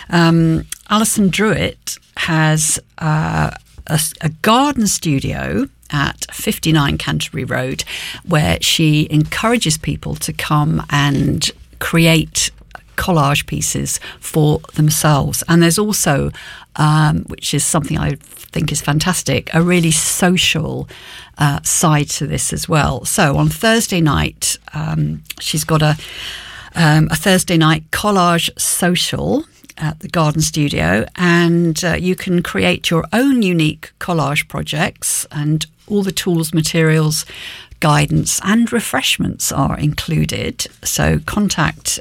Alison Druitt has a garden studio at 59 Canterbury Road, where she encourages people to come and create collage pieces for themselves. And there's also, which is something I think is fantastic, a really social side to this as well. So on Thursday night, she's got a Thursday night collage social at the garden studio, and you can create your own unique collage projects, and all the tools, materials, guidance and refreshments are included. So contact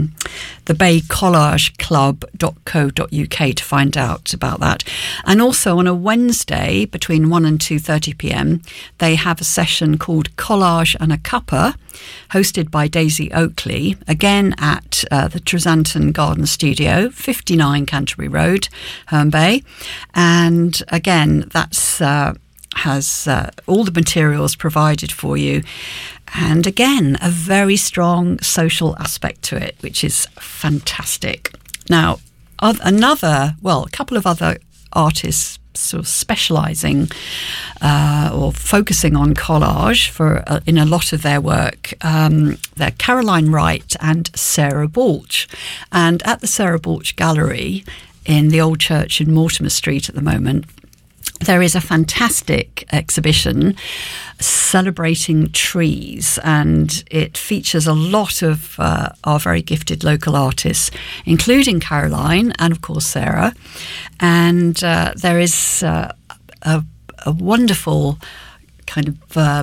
thebaycollageclub.co.uk to find out about that. And also on a Wednesday between 1 and 2:30pm, they have a session called Collage and a Cuppa, hosted by Daisy Oakley, again at the Tresanton Garden Studio, 59 Canterbury Road, Herne Bay. And again, that's has all the materials provided for you, and again a very strong social aspect to it, which is fantastic. Now, a couple of other artists sort of specialising or focusing on collage in a lot of their work. They're Caroline Wright and Sarah Balch, and at the Sarah Balch Gallery in the Old Church in Mortimer Street at the moment, there is a fantastic exhibition celebrating trees, and it features a lot of our very gifted local artists, including Caroline and, of course, Sarah. And there is a wonderful kind of, a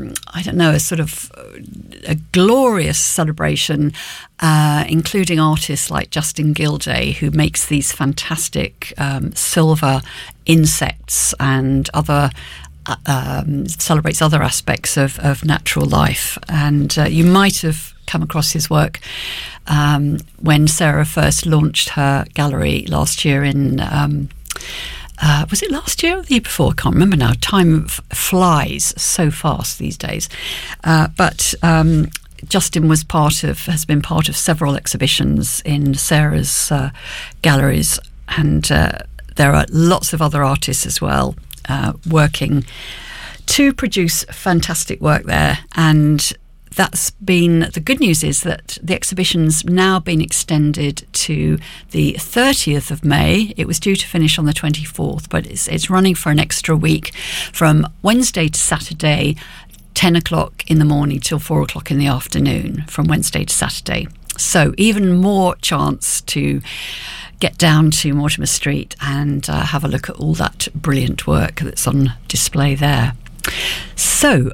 glorious celebration, including artists like Justin Gilday, who makes these fantastic silver insects and other celebrates other aspects of natural life. And you might have come across his work when Sarah first launched her gallery last year in was it last year or the year before? I can't remember now. Time flies so fast these days. But Justin has been part of several exhibitions in Sarah's galleries, and there are lots of other artists as well working to produce fantastic work there. And that's been, the good news is that the exhibition's now been extended to the 30th of May. It was due to finish on the 24th, but it's running for an extra week from Wednesday to Saturday, 10 o'clock in the morning till 4 o'clock in the afternoon, from Wednesday to Saturday. So even more chance to get down to Mortimer Street and have a look at all that brilliant work that's on display there. So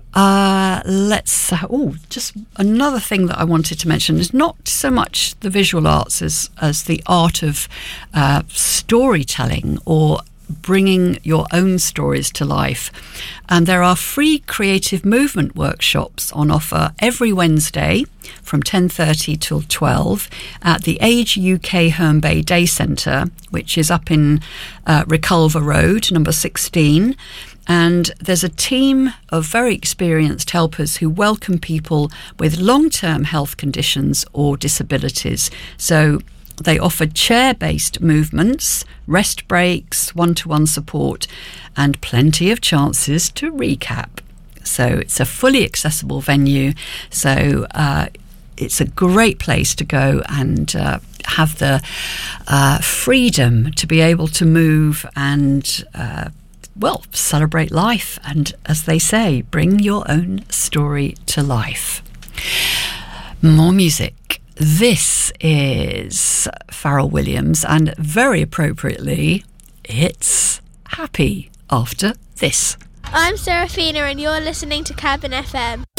just another thing that I wanted to mention is not so much the visual arts as the art of storytelling, or bringing your own stories to life. And there are free creative movement workshops on offer every Wednesday from 10:30 till 12 at the Age UK Herne Bay Day Centre, which is up in Reculver Road, number 16. And there's a team of very experienced helpers who welcome people with long-term health conditions or disabilities. So they offer chair-based movements, rest breaks, one-to-one support, and plenty of chances to recap. So it's a fully accessible venue. So it's a great place to go and have the freedom to be able to move and celebrate life, and, as they say, bring your own story to life. More music. This is Pharrell Williams, and very appropriately, it's Happy After This. I'm Seraphina, and you're listening to Cabin FM.